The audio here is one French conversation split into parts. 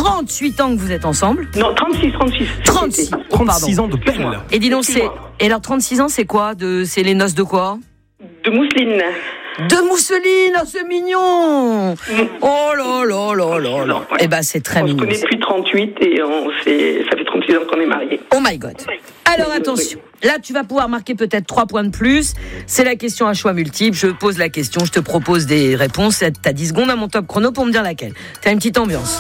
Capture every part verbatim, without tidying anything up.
trente-huit ans que vous êtes ensemble. Non, trente-six, trente-six. trente-six, trente-six ans de couple. Et dis donc, c'est... Et alors, trente-six ans, c'est quoi de... C'est les noces de quoi? De mousseline. De mousseline, oh, c'est mignon. Mm. Oh là là là là là. Ouais. Eh ben, c'est très on mignon. On se connaît depuis trente-huit et on s'est... ça fait trente-six ans qu'on est mariés. Oh my God. Alors attention, là tu vas pouvoir marquer peut-être trois points de plus. C'est la question à choix multiple. Je pose la question, je te propose des réponses. T'as dix secondes à mon top chrono pour me dire laquelle. T'as une petite ambiance.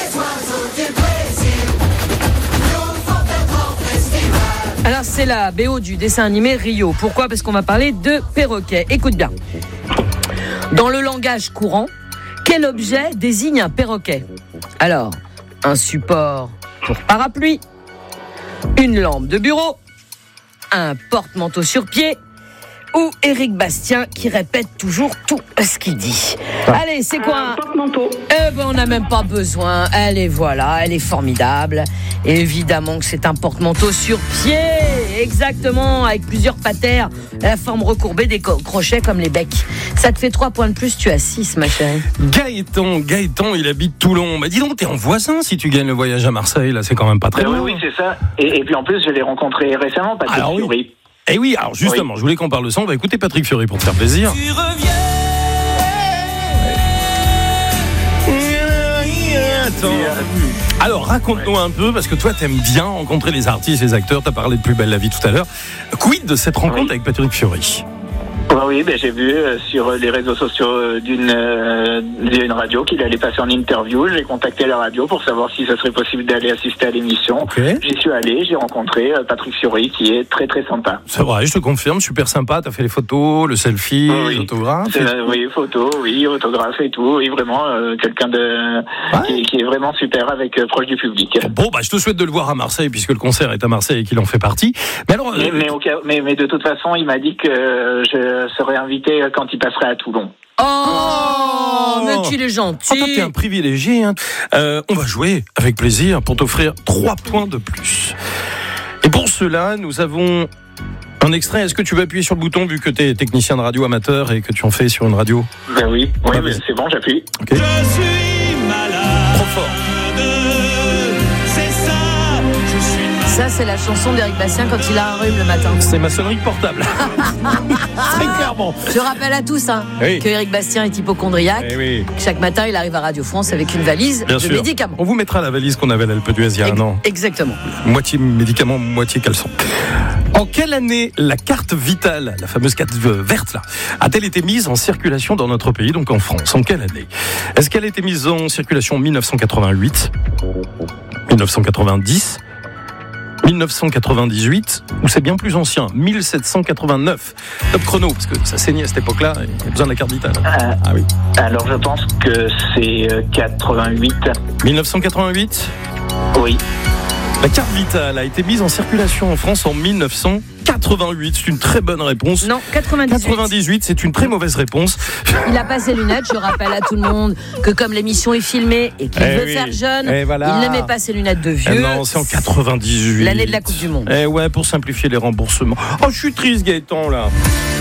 Alors c'est la B O du dessin animé Rio. Pourquoi ? Parce qu'on va parler de perroquet. Écoute bien. Dans le langage courant, quel objet désigne un perroquet ? Alors, un support pour parapluie, une lampe de bureau, un porte-manteau sur pied ou Éric Bastien qui répète toujours tout ce qu'il dit. Ah. Allez, c'est quoi un porte-manteau? Eh ben, on n'a même pas besoin. Elle est voilà, elle est formidable. Et évidemment que c'est un porte-manteau sur pied, exactement, avec plusieurs patères, la forme recourbée des co- crochets comme les becs. Ça te fait trois points de plus, tu as six, ma chérie. Gaëtan, Gaëtan, il habite Toulon. Bah dis donc, t'es en voisin si tu gagnes le voyage à Marseille, là, c'est quand même pas très oui, loin. oui, c'est ça. Et, et puis en plus, je l'ai rencontré récemment, Patrick Alors, oui. Fiori. Eh oui, alors justement, oui. je voulais qu'on parle de ça. On va écouter Patrick Fiori pour te faire plaisir. Tu reviens. Alors, raconte-nous un peu, parce que toi, t'aimes bien rencontrer les artistes, les acteurs. T'as parlé de Plus belle la vie tout à l'heure. Quid de cette rencontre oui. avec Patrick Fiori ? Oui, ben, j'ai vu euh, sur les réseaux sociaux euh, d'une, euh, d'une radio qu'il allait passer en interview. J'ai contacté la radio pour savoir si ça serait possible d'aller assister à l'émission. Okay. J'y suis allé, j'ai rencontré euh, Patrick Fiori qui est très très sympa. C'est vrai, je te confirme, super sympa. T'as fait les photos, le selfie, oui. l'autographe. Euh, oui, photos, oui, autographe et tout. Oui, vraiment, euh, quelqu'un de ouais. qui, qui est vraiment super avec euh, proche du public. Bon, bah je te souhaite de le voir à Marseille puisque le concert est à Marseille et qu'il en fait partie. Mais alors, mais, euh... mais, au cas, mais, mais de toute façon, il m'a dit que euh, je serais invité quand il passerait à Toulon. Oh, oh mais tu es gentil. Oh, toi, t'es un privilégié. Hein. Euh, on va jouer avec plaisir pour t'offrir trois points de plus. Et pour cela, nous avons un extrait. Est-ce que tu veux appuyer sur le bouton vu que t'es technicien de radio amateur et que tu en fais sur une radio ? Ben oui, oui, ah, mais c'est bon, j'appuie. Okay. Je suis malade. Trop fort. Ça, c'est la chanson d'Éric Bastien quand il a un rhume le matin. C'est ma sonnerie portable. Très clairement. Je rappelle à tous hein, oui. que Éric Bastien est hypocondriaque. Eh oui. Chaque matin, il arrive à Radio France avec une valise Bien de sûr. médicaments. On vous mettra la valise qu'on avait à l'Alpe d'Huez il y a un an. Exactement. Moitié médicaments, moitié caleçon. En quelle année la carte vitale, la fameuse carte verte là, a-t-elle été mise en circulation dans notre pays, donc en France ? En quelle année ? Est-ce qu'elle a été mise en circulation en dix-neuf cent quatre-vingt-huit, dix-neuf cent quatre-vingt-dix, dix-neuf cent quatre-vingt-dix-huit, ou c'est bien plus ancien, dix-sept cent quatre-vingt-neuf. Top chrono, parce que ça saignait à cette époque-là, et il y a besoin de la carte vitale. Euh, ah oui. Alors je pense que c'est quatre-vingt-huit. dix-neuf cent quatre-vingt-huit ? Oui. La carte vitale a été mise en circulation en France en dix-neuf cent quatre-vingt-huit. C'est une très bonne réponse. Non, quatre-vingt-dix-huit. quatre-vingt-dix-huit, c'est une très mauvaise réponse. Il a pas ses lunettes. Je rappelle à tout le monde que comme l'émission est filmée et qu'il eh veut oui. faire jeune, eh voilà. il ne met pas ses lunettes de vieux. Eh non, c'est en quatre-vingt-dix-huit. L'année de la Coupe du Monde. Eh ouais, pour simplifier les remboursements. Oh, je suis triste, Gaëtan, là.